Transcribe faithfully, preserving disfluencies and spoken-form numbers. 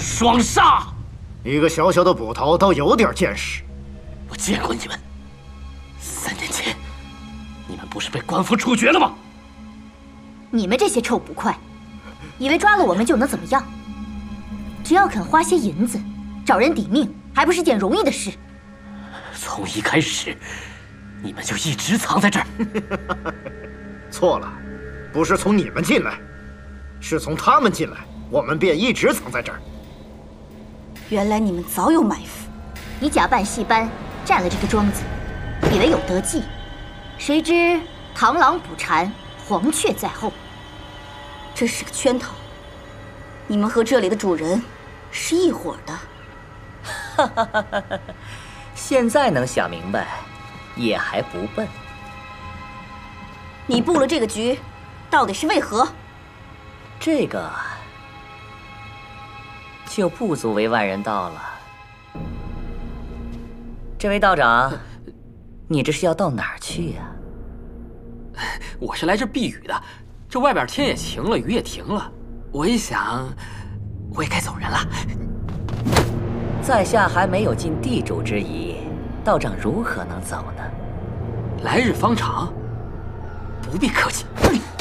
双杀！ 一个小小的捕头倒有点见识。 我见过你们。三年前，你们不是被官府处决了吗？ 你们这些臭捕快，以为抓了我们就能怎么样？只要肯花些银子，找人抵命，还不是件容易的事。 从一开始，你们就一直藏在这儿。 错了，不是从你们进来，是从他们进来，我们便一直藏在这儿。 原来你们早有埋伏。 你假扮戏班，占了这个庄子，以为有得计，谁知螳螂捕蝉，黄雀在后。 这是个圈套，你们和这里的主人是一伙的。 哈哈哈哈哈！现在能想明白，也还不笨。 你布了这个局，到底是为何？ 这个就不足为外人道了。这位道长，你这是要到哪儿去呀？ 我是来这避雨的，这外边天也晴了，雨也停了，我一想，我也该走人了。 在下还没有尽地主之谊，道长如何能走呢？ 来日方长，不必客气。